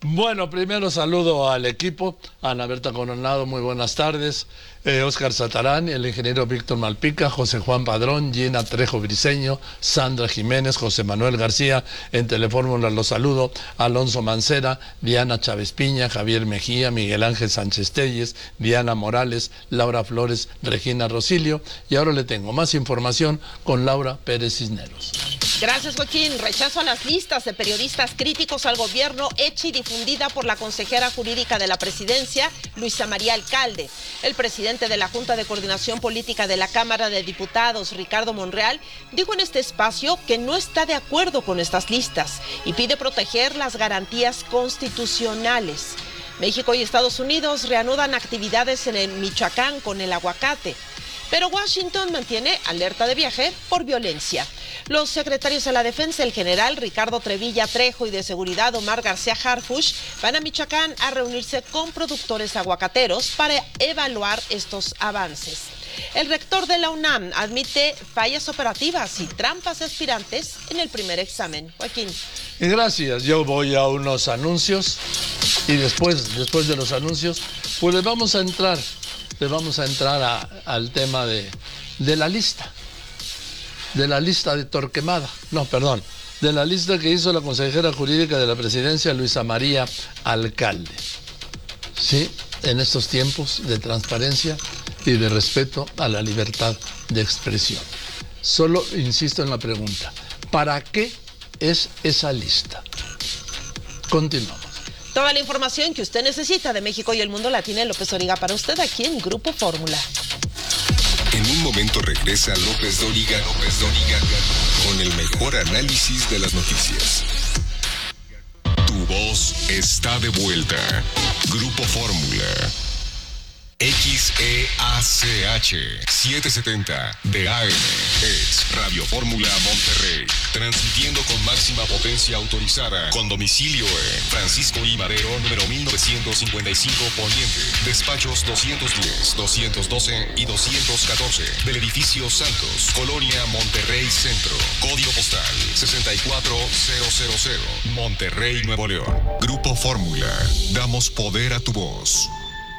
Bueno, primero saludo al equipo, Ana Berta Coronado, muy buenas tardes, Óscar Satarán, el ingeniero Víctor Malpica, José Juan Padrón, Gina Trejo Briceño, Sandra Jiménez, José Manuel García, en Telefórmula los saludo, Alonso Mancera, Diana Chávez Piña, Javier Mejía, Miguel Ángel Sánchez Telles, Diana Morales, Laura Flores, Regina Rosilio, y ahora le tengo más información con Laura Pérez Cisneros. Gracias, Joaquín. Rechazo a las listas de periodistas críticos al gobierno hecha y difundida por la consejera jurídica de la presidencia, Luisa María Alcalde. El presidente de la Junta de Coordinación Política de la Cámara de Diputados, Ricardo Monreal, dijo en este espacio que no está de acuerdo con estas listas y pide proteger las garantías constitucionales. México y Estados Unidos reanudan actividades en el Michoacán con el aguacate. Pero Washington mantiene alerta de viaje por violencia. Los secretarios de la Defensa, el general Ricardo Trevilla Trejo y de Seguridad Omar García Harfuch, van a Michoacán a reunirse con productores aguacateros para evaluar estos avances. El rector de la UNAM admite fallas operativas y trampas de aspirantes en el primer examen. Joaquín. Gracias, yo voy a unos anuncios y después de los anuncios, pues le vamos a entrar al tema de la lista. De la lista de Torquemada. No, perdón. De la lista que hizo la consejera jurídica de la presidencia, Luisa María Alcalde. Sí, en estos tiempos de transparencia y de respeto a la libertad de expresión. Solo insisto en la pregunta. ¿Para qué es esa lista? Continuamos. Toda la información que usted necesita de México y el mundo la tiene López Dóriga para usted aquí en Grupo Fórmula. En un momento regresa López Dóriga con el mejor análisis de las noticias. Tu voz está de vuelta. Grupo Fórmula. XEACH 770 de AM es Radio Fórmula Monterrey, transmitiendo con máxima potencia autorizada, con domicilio en Francisco I. Madero, número 1955 Poniente, despachos 210, 212 y 214 del edificio Santos, Colonia Monterrey Centro, código postal 64000, Monterrey, Nuevo León. Grupo Fórmula, damos poder a tu voz.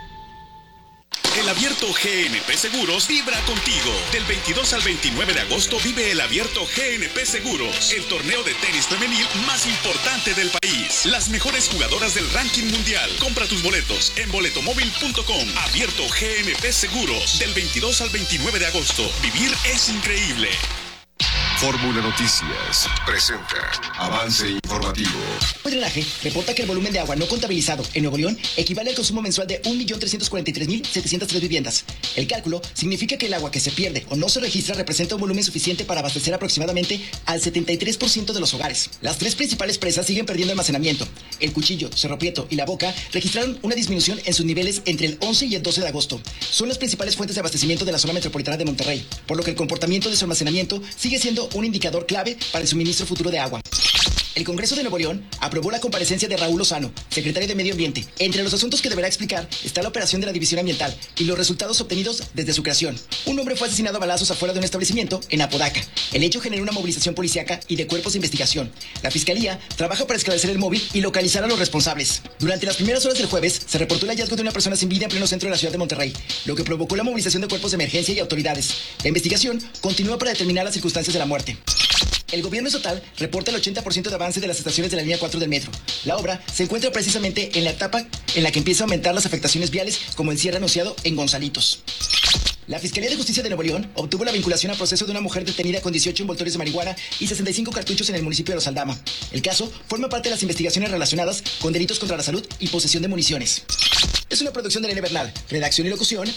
El Abierto GNP Seguros vibra contigo. Del 22 al 29 de agosto vive el Abierto GNP Seguros, el torneo de tenis femenil más importante del país. Las mejores jugadoras del ranking mundial. Compra tus boletos en boletomóvil.com. Abierto GNP Seguros, del 22 al 29 de agosto. Vivir es increíble. Fórmula Noticias presenta avance informativo. Drenaje reporta que el volumen de agua no contabilizado en Nuevo León equivale al consumo mensual de 1.343.703 viviendas. El cálculo significa que el agua que se pierde o no se registra representa un volumen suficiente para abastecer aproximadamente al 73% de los hogares. Las tres principales presas siguen perdiendo almacenamiento. El Cuchillo, Cerro Prieto y La Boca registraron una disminución en sus niveles entre el 11 y el 12 de agosto. Son las principales fuentes de abastecimiento de la zona metropolitana de Monterrey, por lo que el comportamiento de su almacenamiento sigue siendo un indicador clave para el suministro futuro de agua. El Congreso de Nuevo León aprobó la comparecencia de Raúl Lozano, secretario de Medio Ambiente. Entre los asuntos que deberá explicar está la operación de la División Ambiental y los resultados obtenidos desde su creación. Un hombre fue asesinado a balazos afuera de un establecimiento en Apodaca. El hecho generó una movilización policíaca y de cuerpos de investigación. La Fiscalía trabaja para esclarecer el móvil y localizar a los responsables. Durante las primeras horas del jueves se reportó el hallazgo de una persona sin vida en pleno centro de la ciudad de Monterrey, lo que provocó la movilización de cuerpos de emergencia y autoridades. La investigación continúa para determinar las circunstancias de la muerte. El gobierno estatal reporta el 80% de avance de las estaciones de la línea 4 del metro. La obra se encuentra precisamente en la etapa en la que empieza a aumentar las afectaciones viales, como el cierre anunciado en Gonzalitos. La Fiscalía de Justicia de Nuevo León obtuvo la vinculación a proceso de una mujer detenida con 18 envoltorios de marihuana y 65 cartuchos en el municipio de Los Aldama. El caso forma parte de las investigaciones relacionadas con delitos contra la salud y posesión de municiones. Es una producción de Elena Bernal, redacción y locución,